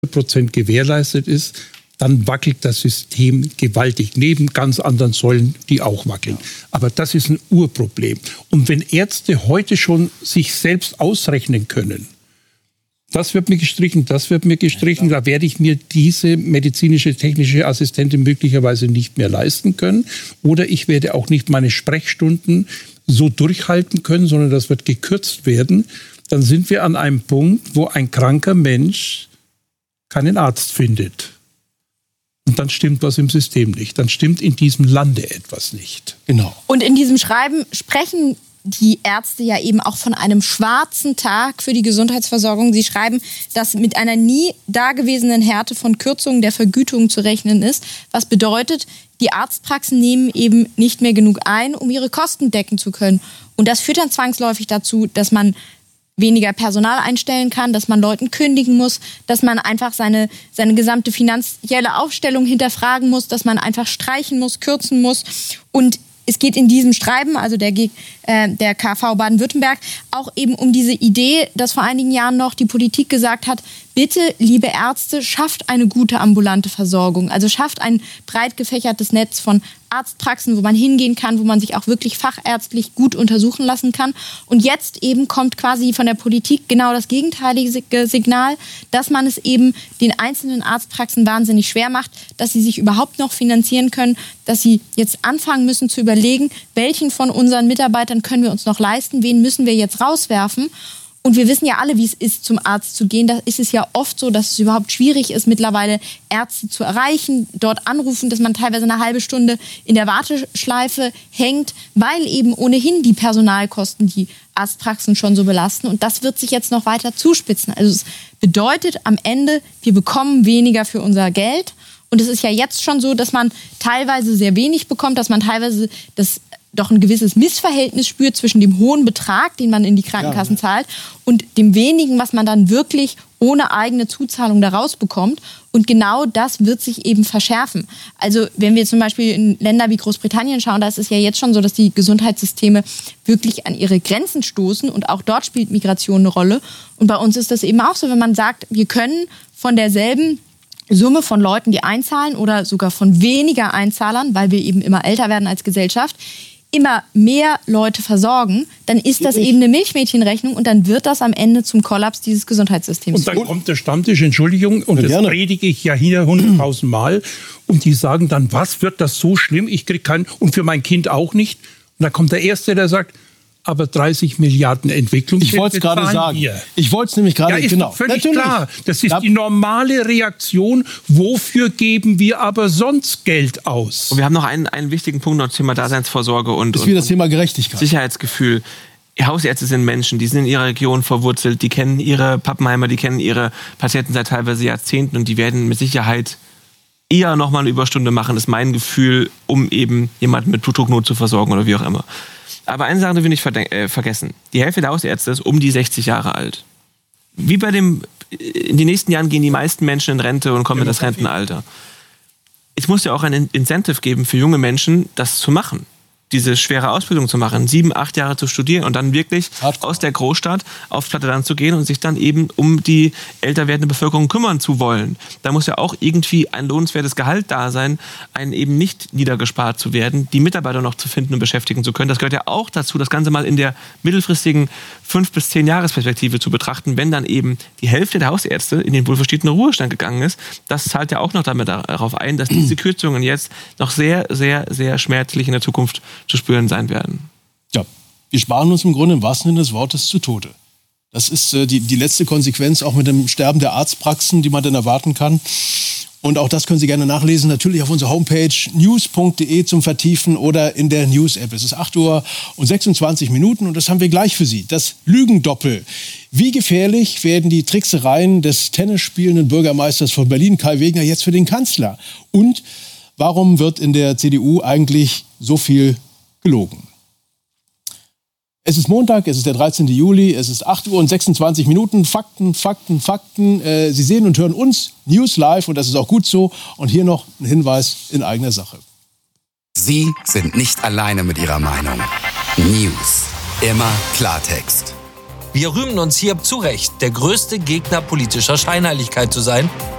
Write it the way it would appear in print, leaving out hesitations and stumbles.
100% gewährleistet ist, dann wackelt das System gewaltig, neben ganz anderen Säulen, die auch wackeln. Aber das ist ein Urproblem. Und wenn Ärzte heute schon sich selbst ausrechnen können, das wird mir gestrichen, da werde ich mir diese medizinische, technische Assistentin möglicherweise nicht mehr leisten können. Oder ich werde auch nicht meine Sprechstunden so durchhalten können, sondern das wird gekürzt werden. Dann sind wir an einem Punkt, wo ein kranker Mensch keinen Arzt findet. Und dann stimmt was im System nicht. Dann stimmt in diesem Lande etwas nicht. Genau. Und in diesem Schreiben sprechen die Ärzte ja eben auch von einem schwarzen Tag für die Gesundheitsversorgung. Sie schreiben, dass mit einer nie dagewesenen Härte von Kürzungen der Vergütung zu rechnen ist. Was bedeutet, die Arztpraxen nehmen eben nicht mehr genug ein, um ihre Kosten decken zu können. Und das führt dann zwangsläufig dazu, dass man weniger Personal einstellen kann, dass man Leuten kündigen muss, dass man einfach seine gesamte finanzielle Aufstellung hinterfragen muss, dass man einfach streichen muss, kürzen muss. Und es geht in diesem Schreiben, also der KV Baden-Württemberg, auch eben um diese Idee, dass vor einigen Jahren noch die Politik gesagt hat, bitte, liebe Ärzte, schafft eine gute ambulante Versorgung. Also schafft ein breit gefächertes Netz von Arztpraxen, wo man hingehen kann, wo man sich auch wirklich fachärztlich gut untersuchen lassen kann. Und jetzt eben kommt quasi von der Politik genau das gegenteilige Signal, dass man es eben den einzelnen Arztpraxen wahnsinnig schwer macht, dass sie sich überhaupt noch finanzieren können, dass sie jetzt anfangen müssen zu überlegen, welchen von unseren Mitarbeitern können wir uns noch leisten, wen müssen wir jetzt rauswerfen. Und wir wissen ja alle, wie es ist, zum Arzt zu gehen. Da ist es ja oft so, dass es überhaupt schwierig ist, mittlerweile Ärzte zu erreichen, dort anrufen, dass man teilweise eine halbe Stunde in der Warteschleife hängt, weil eben ohnehin die Personalkosten die Arztpraxen schon so belasten. Und das wird sich jetzt noch weiter zuspitzen. Also es bedeutet am Ende, wir bekommen weniger für unser Geld. Und es ist ja jetzt schon so, dass man teilweise sehr wenig bekommt, dass man teilweise doch ein gewisses Missverhältnis spürt zwischen dem hohen Betrag, den man in die Krankenkassen zahlt, und dem wenigen, was man dann wirklich ohne eigene Zuzahlung da rausbekommt. Und genau das wird sich eben verschärfen. Also wenn wir zum Beispiel in Länder wie Großbritannien schauen, da ist es ja jetzt schon so, dass die Gesundheitssysteme wirklich an ihre Grenzen stoßen und auch dort spielt Migration eine Rolle. Und bei uns ist das eben auch so, wenn man sagt, wir können von derselben Summe von Leuten, die einzahlen oder sogar von weniger Einzahlern, weil wir eben immer älter werden als Gesellschaft, immer mehr Leute versorgen, dann ist das eben eine Milchmädchenrechnung und dann wird das am Ende zum Kollaps dieses Gesundheitssystems. Und dann kommt der Stammtisch, Entschuldigung, und das predige ich ja hier 100.000 Mal und die sagen dann, was, wird das so schlimm, ich kriege keinen und für mein Kind auch nicht. Und dann kommt der Erste, der sagt, aber 30 Milliarden Entwicklung. Ich wollte es gerade sagen. Ich wollte es nämlich gerade, ist genau. Völlig klar. Das ist die normale Reaktion. Wofür geben wir aber sonst Geld aus? Und wir haben noch einen wichtigen Punkt, noch Thema Daseinsvorsorge und das ist wie das Thema Gerechtigkeit. Sicherheitsgefühl. Hausärzte sind Menschen, die sind in ihrer Region verwurzelt, die kennen ihre Pappenheimer, die kennen ihre Patienten seit teilweise Jahrzehnten und die werden mit Sicherheit eher nochmal eine Überstunde machen, ist mein Gefühl, um eben jemanden mit Blutdrucknot zu versorgen oder wie auch immer. Aber eine Sache will ich nicht vergessen. Die Hälfte der Hausärzte ist um die 60 Jahre alt. In den nächsten Jahren gehen die meisten Menschen in Rente und kommen in das Rentenalter. Es muss ja auch ein Incentive geben für junge Menschen, das zu machen. Diese schwere Ausbildung zu machen, 7, 8 Jahre zu studieren und dann wirklich aus der Großstadt aufs platte Land zu gehen und sich dann eben um die älter werdende Bevölkerung kümmern zu wollen. Da muss ja auch irgendwie ein lohnenswertes Gehalt da sein, einen eben nicht niedergespart zu werden, die Mitarbeiter noch zu finden und beschäftigen zu können. Das gehört ja auch dazu, das Ganze mal in der mittelfristigen 5- bis 10-Jahres-Perspektive zu betrachten, wenn dann eben die Hälfte der Hausärzte in den wohlverdienten Ruhestand gegangen ist. Das zahlt ja auch noch damit darauf ein, dass diese Kürzungen jetzt noch sehr, sehr, sehr schmerzlich in der Zukunft zu spüren sein werden. Ja, wir sparen uns im Grunde im wahrsten Sinne des Wortes zu Tode. Das ist die letzte Konsequenz, auch mit dem Sterben der Arztpraxen, die man dann erwarten kann. Und auch das können Sie gerne nachlesen, natürlich auf unserer Homepage news.de zum Vertiefen oder in der News-App. Es ist 8:26 und das haben wir gleich für Sie. Das Lügendoppel. Wie gefährlich werden die Tricksereien des tennisspielenden Bürgermeisters von Berlin, Kai Wegner, jetzt für den Kanzler? Und warum wird in der CDU eigentlich so viel gelogen? Es ist Montag, es ist der 13. Juli, es ist 8:26. Fakten. Sie sehen und hören uns News Live und das ist auch gut so. Und hier noch ein Hinweis in eigener Sache. Sie sind nicht alleine mit Ihrer Meinung. News. Immer Klartext. Wir rühmen uns hier zu Recht, der größte Gegner politischer Scheinheiligkeit zu sein.